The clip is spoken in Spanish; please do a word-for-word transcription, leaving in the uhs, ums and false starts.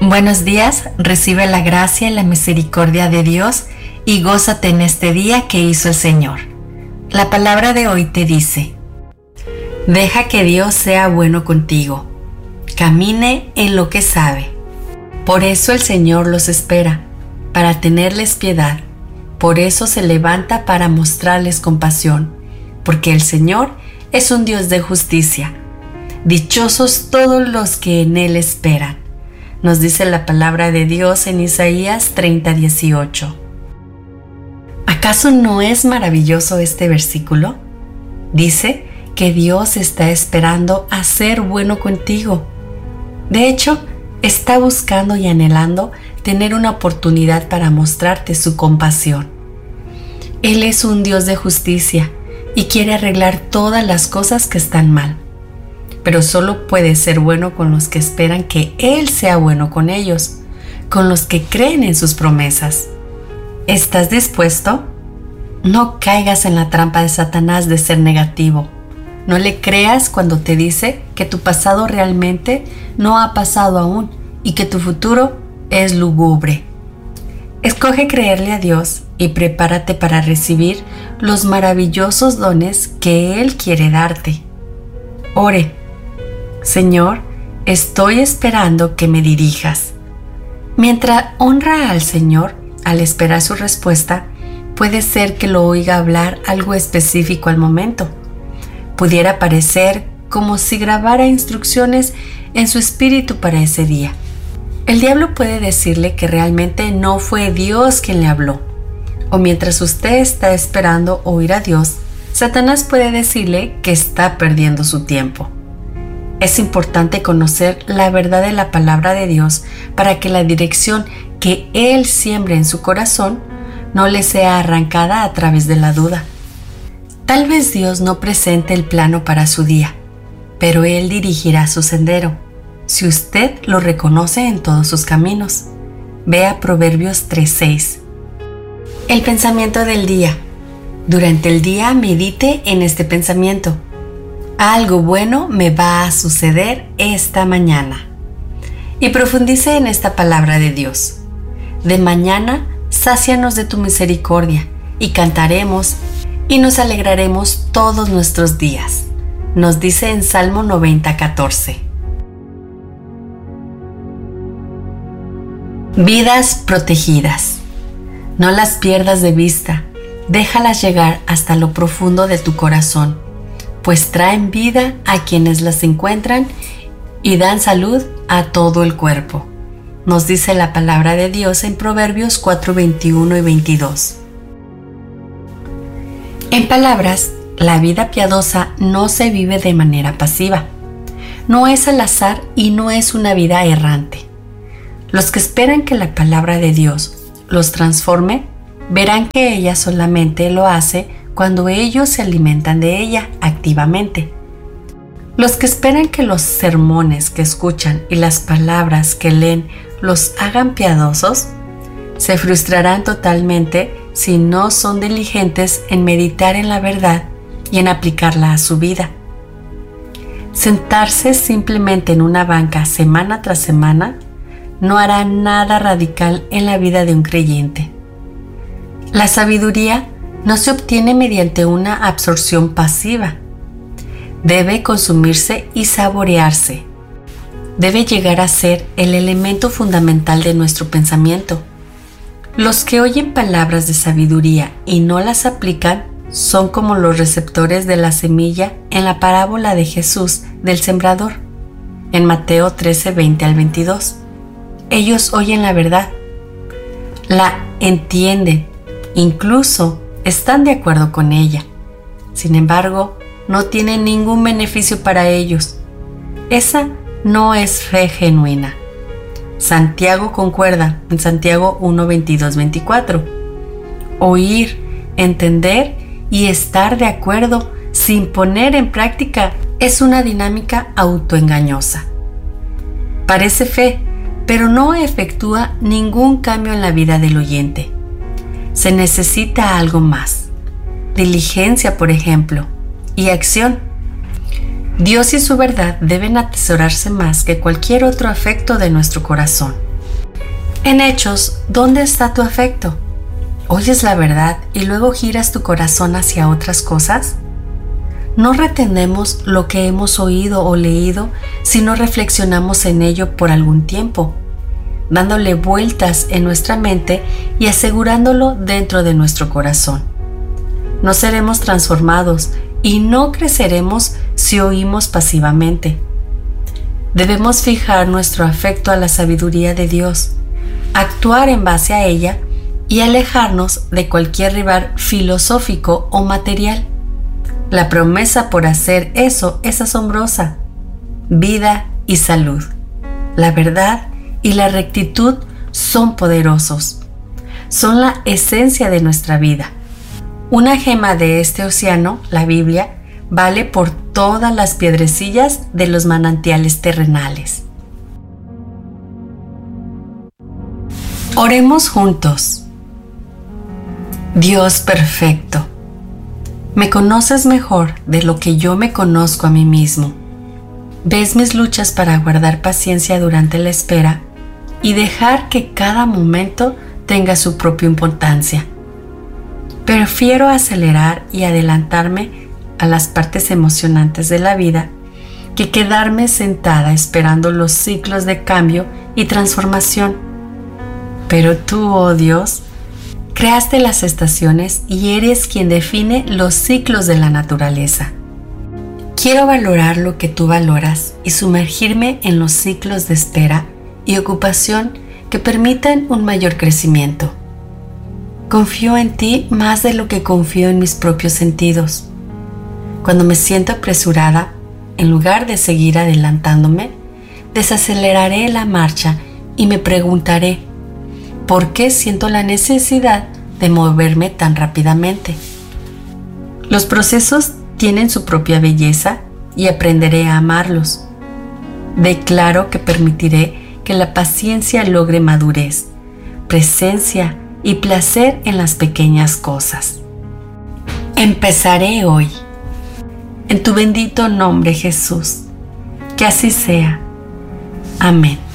Buenos días, recibe la gracia y la misericordia de Dios y gózate en este día que hizo el Señor. La palabra de hoy te dice: deja que Dios sea bueno contigo, camine en lo que sabe. Por eso el Señor los espera, para tenerles piedad. Por eso se levanta para mostrarles compasión, porque el Señor es un Dios de justicia. Dichosos todos los que en Él esperan. Nos dice la palabra de Dios en Isaías treinta, dieciocho. ¿Acaso no es maravilloso este versículo? Dice que Dios está esperando a ser bueno contigo. De hecho, está buscando y anhelando tener una oportunidad para mostrarte su compasión. Él es un Dios de justicia y quiere arreglar todas las cosas que están mal. Pero solo puede ser bueno con los que esperan que Él sea bueno con ellos, con los que creen en sus promesas. ¿Estás dispuesto? No caigas en la trampa de Satanás de ser negativo. No le creas cuando te dice que tu pasado realmente no ha pasado aún y que tu futuro es lúgubre. Escoge creerle a Dios y prepárate para recibir los maravillosos dones que Él quiere darte. Ore. Señor, estoy esperando que me dirijas. Mientras honra al Señor, al esperar su respuesta, puede ser que lo oiga hablar algo específico al momento. Pudiera parecer como si grabara instrucciones en su espíritu para ese día. El diablo puede decirle que realmente no fue Dios quien le habló. O mientras usted está esperando oír a Dios, Satanás puede decirle que está perdiendo su tiempo. Es importante conocer la verdad de la palabra de Dios para que la dirección que Él siembre en su corazón no le sea arrancada a través de la duda. Tal vez Dios no presente el plano para su día, pero Él dirigirá su sendero, si usted lo reconoce en todos sus caminos. Vea Proverbios tres seis. El pensamiento del día. Durante el día medite en este pensamiento. Algo bueno me va a suceder esta mañana. Y profundice en esta palabra de Dios. De mañana, sácianos de tu misericordia y cantaremos y nos alegraremos todos nuestros días. Nos dice en Salmo noventa, catorce. Vidas protegidas. No las pierdas de vista. Déjalas llegar hasta lo profundo de tu corazón, pues traen vida a quienes las encuentran y dan salud a todo el cuerpo. Nos dice la palabra de Dios en Proverbios cuatro, veintiuno y veintidós. En palabras, la vida piadosa no se vive de manera pasiva. No es al azar y no es una vida errante. Los que esperan que la palabra de Dios los transforme, verán que ella solamente lo hace cuando ellos se alimentan de ella activamente. Los que esperan que los sermones que escuchan y las palabras que leen los hagan piadosos, se frustrarán totalmente si no son diligentes en meditar en la verdad y en aplicarla a su vida. Sentarse simplemente en una banca semana tras semana no hará nada radical en la vida de un creyente. La sabiduría no se obtiene mediante una absorción pasiva. Debe consumirse y saborearse. Debe llegar a ser el elemento fundamental de nuestro pensamiento. Los que oyen palabras de sabiduría y no las aplican son como los receptores de la semilla en la parábola de Jesús del sembrador, en Mateo trece, veinte al veintidós. Ellos oyen la verdad, la entienden, incluso están de acuerdo con ella. Sin embargo, no tienen ningún beneficio para ellos. Esa no es fe genuina. Santiago concuerda en Santiago uno, veintidós, veinticuatro. Oír, entender y estar de acuerdo sin poner en práctica es una dinámica autoengañosa. Parece fe, pero no efectúa ningún cambio en la vida del oyente. Se necesita algo más. Diligencia, por ejemplo, y acción. Dios y su verdad deben atesorarse más que cualquier otro afecto de nuestro corazón. En hechos, ¿dónde está tu afecto? ¿Oyes la verdad y luego giras tu corazón hacia otras cosas? No retenemos lo que hemos oído o leído si no reflexionamos en ello por algún tiempo, dándole vueltas en nuestra mente y asegurándolo dentro de nuestro corazón. No seremos transformados y no creceremos si oímos pasivamente. Debemos fijar nuestro afecto a la sabiduría de Dios, actuar en base a ella y alejarnos de cualquier rival filosófico o material. La promesa por hacer eso es asombrosa. Vida y salud, la verdad y la rectitud son poderosos. Son la esencia de nuestra vida. Una gema de este océano, la Biblia, vale por todas las piedrecillas de los manantiales terrenales. Oremos juntos. Dios perfecto, me conoces mejor de lo que yo me conozco a mí mismo. Ves mis luchas para guardar paciencia durante la espera y dejar que cada momento tenga su propia importancia. Prefiero acelerar y adelantarme a las partes emocionantes de la vida que quedarme sentada esperando los ciclos de cambio y transformación. Pero tú, oh Dios, creaste las estaciones y eres quien define los ciclos de la naturaleza. Quiero valorar lo que tú valoras y sumergirme en los ciclos de espera y ocupación que permitan un mayor crecimiento. Confío en ti más de lo que confío en mis propios sentidos. Cuando me siento apresurada, en lugar de seguir adelantándome, desaceleraré la marcha y me preguntaré, ¿por qué siento la necesidad de moverme tan rápidamente? Los procesos tienen su propia belleza y aprenderé a amarlos. Declaro que permitiré que la paciencia logre madurez, presencia y placer en las pequeñas cosas. Empezaré hoy. En tu bendito nombre, Jesús. Que así sea. Amén.